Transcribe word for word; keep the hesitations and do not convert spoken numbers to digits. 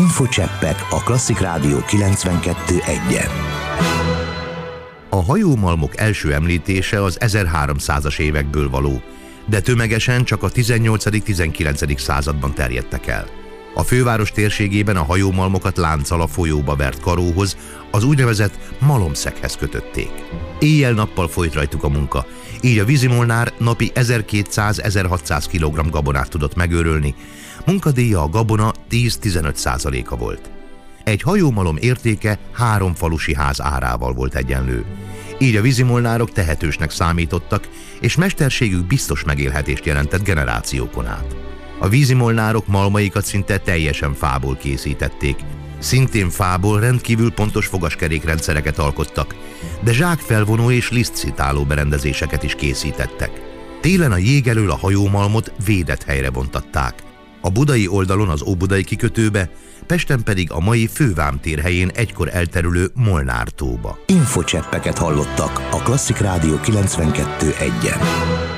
Infocseppek a Klasszik Rádió kilencvenkettő egyen. A hajómalmok első említése az ezerháromszázas évekből való, de tömegesen csak a tizennyolcadik-tizenkilencedik században terjedtek el. A főváros térségében a hajómalmokat lánccal a folyóba vert karóhoz, az úgynevezett malomszeghez kötötték. Éjjel-nappal folyt rajtuk a munka, így a vízimolnár napi ezerkétszáz-ezerhatszáz kilogramm gabonát tudott megőrölni, munkadíja a gabona tíz-tizenöt százaléka volt. Egy hajómalom értéke három falusi ház árával volt egyenlő. Így a vízimolnárok tehetősnek számítottak, és mesterségük biztos megélhetést jelentett generációkon át. A vízimolnárok malmaikat szinte teljesen fából készítették. Szintén fából rendkívül pontos fogaskerékrendszereket alkottak, de zsákfelvonó és lisztszitáló berendezéseket is készítettek. Télen a jég elől a hajómalmot védett helyre vontatták. A budai oldalon az óbudai kikötőbe, Pesten pedig a mai Fővámtér helyén egykor elterülő Molnár tóba. Infocseppeket hallottak a Klasszik Rádió kilencvenkettő egyen.